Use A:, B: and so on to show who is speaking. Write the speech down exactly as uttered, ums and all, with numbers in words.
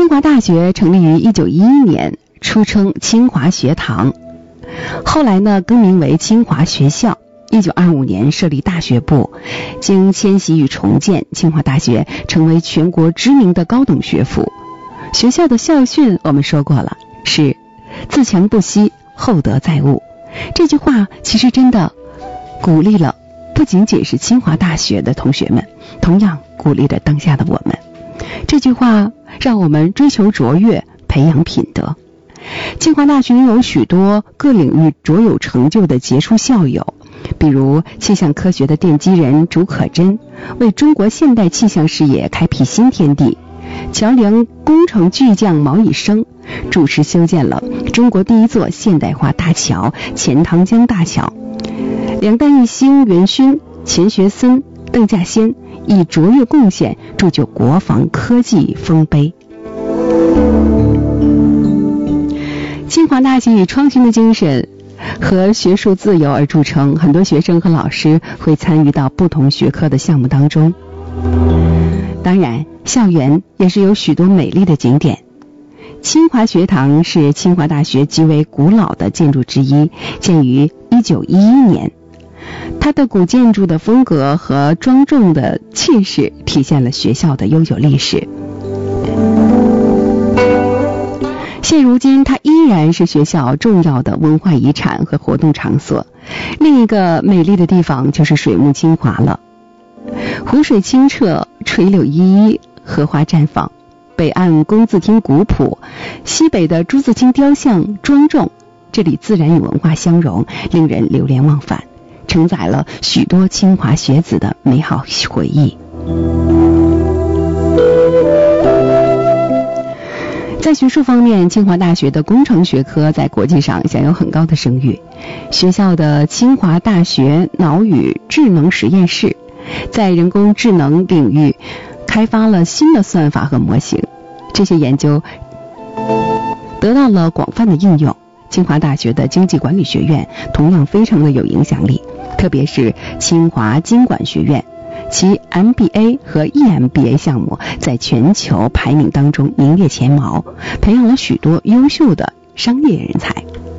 A: 清华大学成立于一九一一年，初称清华学堂，后来呢更名为清华学校。一九二五年设立大学部，经迁徙与重建，清华大学成为全国知名的高等学府。学校的校训我们说过了，是自强不息，厚德载物。这句话其实真的鼓励了不仅仅是清华大学的同学们，同样鼓励着当下的我们。这句话让我们追求卓越，培养品德。清华大学拥有许多各领域卓有成就的杰出校友，比如气象科学的奠基人竺可桢，为中国现代气象事业开辟新天地；桥梁工程巨匠毛以升主持修建了中国第一座现代化大桥钱塘江大桥；两弹一星元勋钱学森、邓稼先以卓越贡献铸就国防科技丰碑。清华大学以创新的精神和学术自由而著称，很多学生和老师会参与到不同学科的项目当中。当然，校园也是有许多美丽的景点。清华学堂是清华大学极为古老的建筑之一，建于一九一一年。它的古建筑的风格和庄重的气势体现了学校的悠久历史。现如今，它依然是学校重要的文化遗产和活动场所。另一个美丽的地方就是水木清华了。湖水清澈，垂柳依依，荷花绽放。北岸工字厅古朴，西北的朱自清雕像庄重，这里自然与文化相融，令人流连忘返，承载了许多清华学子的美好回忆。在学术方面，清华大学的工程学科在国际上享有很高的声誉。学校的清华大学脑语智能实验室在人工智能领域开发了新的算法和模型，这些研究得到了广泛的应用。清华大学的经济管理学院同样非常的有影响力，特别是清华经管学院，其 M B A 和 E M B A 项目在全球排名当中名列前茅，培养了许多优秀的商业人才。